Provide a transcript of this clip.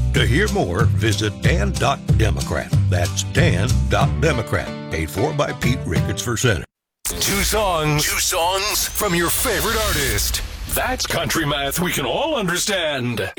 To hear more, visit Dan.Democrat. That's Dan.Democrat. Paid for by Pete Ricketts for Senate. Two songs from your favorite artist. That's country math we can all understand.